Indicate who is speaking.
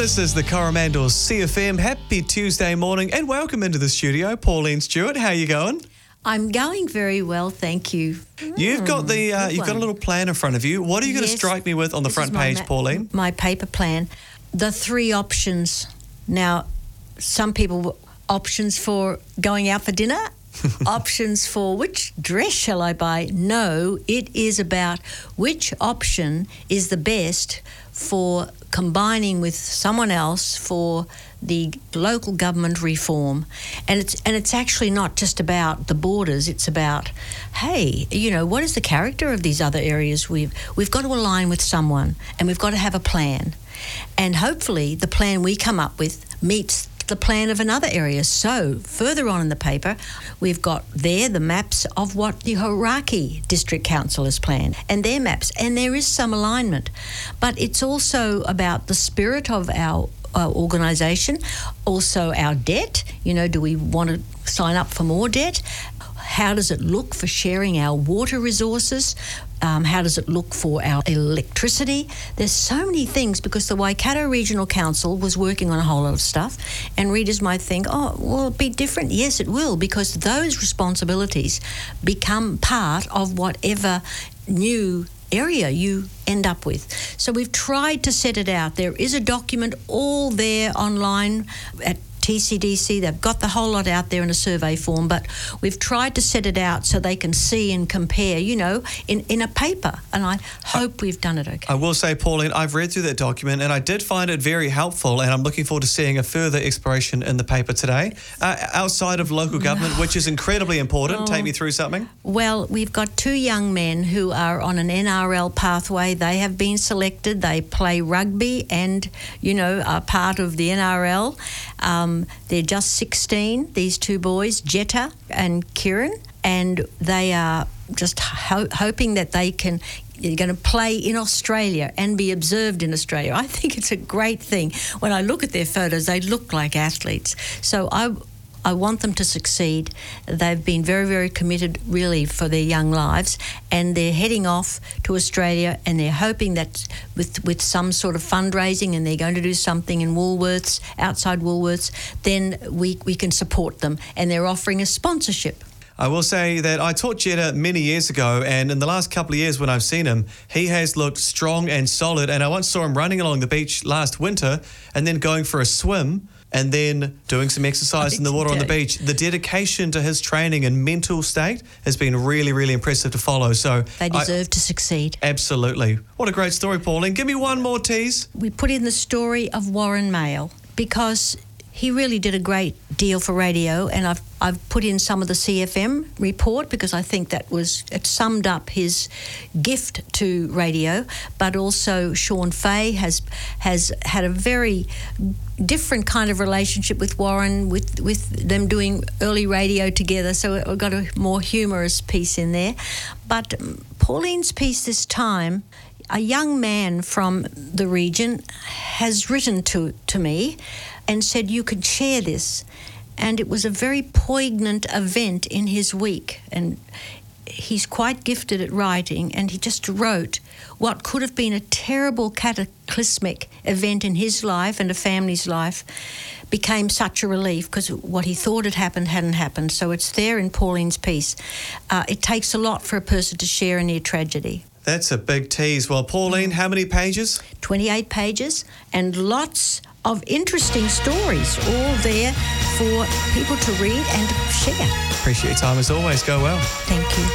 Speaker 1: This is the Coromandel's CFM. Happy Tuesday morning and welcome into the studio, Pauline Stewart. How are you going?
Speaker 2: I'm going very well, thank you.
Speaker 1: You've got you've got a little plan in front of you. What are you going to strike me with on the front page, Pauline?
Speaker 2: My paper plan. The three options. Now, some people, options for going out for dinner, options for which dress shall I buy? No, it is about which option is the best for combining with someone else for the local government reform. And it's actually not just about the borders, it's about, hey, what is the character of these other areas? We've got to align with someone and we've got to have a plan. And hopefully the plan we come up with meets the plan of another area. So further on in the paper, we've got there the maps of what the Hauraki District Council has planned and their maps, and there is some alignment. But it's also about the spirit of our organisation, also our debt. Do we want to sign up for more debt? How does it look for sharing our water resources? How does it look for our electricity? There's so many things because the Waikato Regional Council was working on a whole lot of stuff, and readers might think, oh, will it be different? Yes, it will, because those responsibilities become part of whatever new area you end up with. So we've tried to set it out. There is a document all there online at TCDC. They've got the whole lot out there in a survey form, but we've tried to set it out so they can see and compare, in a paper, and I hope we've done it okay.
Speaker 1: I will say, Pauline, I've read through that document and I did find it very helpful, and I'm looking forward to seeing a further exploration in the paper today. Outside of local government, which is incredibly important, take me through something.
Speaker 2: Well, we've got two young men who are on an NRL pathway. They have been selected. They play rugby and, are part of the NRL. They're just 16, these two boys, Jetta and Kieran, and they are just hoping that they're going to play in Australia and be observed in Australia. I think it's a great thing. When I look at their photos, they look like athletes. So I want them to succeed. They've been very, very committed, really, for their young lives, and they're heading off to Australia, and they're hoping that with some sort of fundraising, and they're going to do something in Woolworths, outside Woolworths, then we can support them, and they're offering a sponsorship.
Speaker 1: I will say that I taught Jetta many years ago, and in the last couple of years when I've seen him, he has looked strong and solid, and I once saw him running along the beach last winter and then going for a swim and then doing some exercise in the water on the beach. The dedication to his training and mental state has been really, really impressive to follow. So
Speaker 2: they deserve to succeed.
Speaker 1: Absolutely. What a great story, Pauline. Give me one more tease.
Speaker 2: We put in the story of Warren Mail because he really did a great deal for radio, and I've put in some of the CFM report because I think it summed up his gift to radio. But also Sean Fay has had a very different kind of relationship with Warren, with them doing early radio together. So I've got a more humorous piece in there. But Pauline's piece this time, a young man from the region has written to me and said you could share this. And it was a very poignant event in his week. And he's quite gifted at writing, and he just wrote what could have been a terrible cataclysmic event in his life and a family's life became such a relief because what he thought had happened hadn't happened. So it's there in Pauline's piece. It takes a lot for a person to share a near tragedy.
Speaker 1: That's a big tease. Well, Pauline, how many pages?
Speaker 2: 28 pages and lots of interesting stories, all there for people to read and to share.
Speaker 1: Appreciate your time as always. Go well.
Speaker 2: Thank you.